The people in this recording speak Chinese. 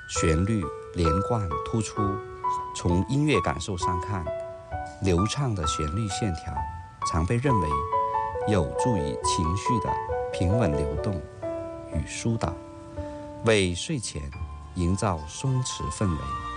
旋律连贯突出。从音乐感受上看，流畅的旋律线条常被认为有助于情绪的平稳流动与疏导，为睡前营造松弛氛围。